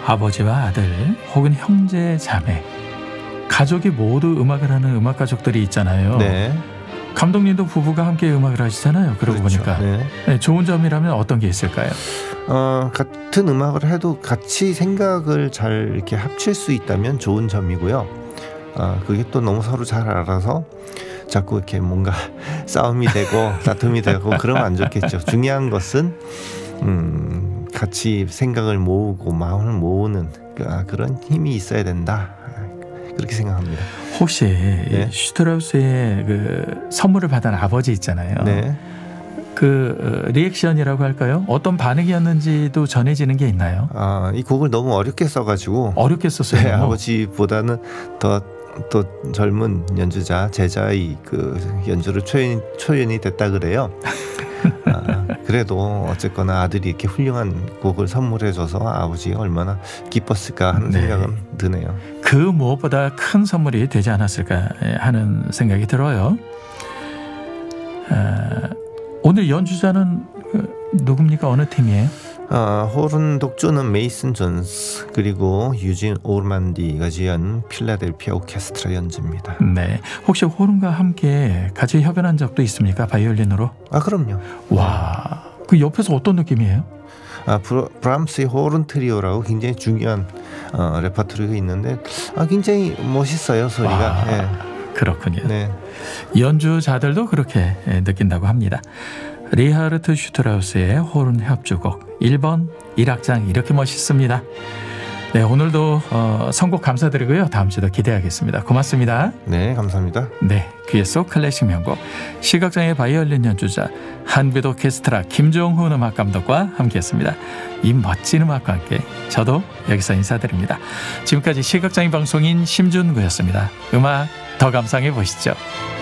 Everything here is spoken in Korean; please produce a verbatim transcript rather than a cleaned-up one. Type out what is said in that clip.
아버지와 아들 혹은 형제 자매 가족이 모두 음악을 하는 음악 가족들이 있잖아요. 네. 감독님도 부부가 함께 음악을 하시잖아요. 그러고 그렇죠. 보니까 네. 네, 좋은 점이라면 어떤 게 있을까요? 어, 같은 음악을 해도 같이 생각을 잘 이렇게 합칠 수 있다면 좋은 점이고요. 어, 그게 또 너무 서로 잘 알아서 자꾸 이렇게 뭔가 싸움이 되고 다툼이 되고 그러면 안 좋겠죠. 중요한 것은 음, 같이 생각을 모으고 마음을 모으는 그런 힘이 있어야 된다. 그렇게 생각합니다. 혹시 네. 슈트라우스의 그 선물을 받은 아버지 있잖아요. 네. 그 리액션이라고 할까요? 어떤 반응이었는지도 전해지는 게 있나요? 아, 이 곡을 너무 어렵게 써가지고 어렵게 썼어요. 네, 아버지보다는 더 또 젊은 연주자 제자의 그 연주를 초연, 초연이 됐다 그래요. 아, 그래도 어쨌거나 아들이 이렇게 훌륭한 곡을 선물해줘서 아버지가 얼마나 기뻤을까 하는 네. 생각은 드네요. 그 무엇보다 큰 선물이 되지 않았을까 하는 생각이 들어요. 아, 오늘 연주자는 누굽니까? 어느 팀이에요? 어, 호른 독주는 메이슨 존스 그리고 유진 오르만디가 지은 필라델피아 오케스트라 연주입니다. 네, 혹시 호른과 함께 같이 협연한 적도 있습니까? 바이올린으로? 아 그럼요. 와, 그 옆에서 어떤 느낌이에요? 아 브라, 브람스의 호른 트리오라고 굉장히 중요한 어, 레퍼토리가 있는데 아 굉장히 멋있어요 소리가. 와, 네. 그렇군요. 네. 연주자들도 그렇게 느낀다고 합니다. 리하르트 슈트라우스의 호른 협주곡 일 번 일 악장 이렇게 멋있습니다. 네, 오늘도 어, 선곡 감사드리고요. 다음 주도 기대하겠습니다. 고맙습니다. 네, 감사합니다. 네, 귀에 쏙 클래식 명곡 시각장애 바이올린 연주자 한빛 오케스트라 김종훈 음악감독과 함께했습니다. 이 멋진 음악과 함께 저도 여기서 인사드립니다. 지금까지 시각장애 방송인 심준구였습니다. 음악 더 감상해 보시죠.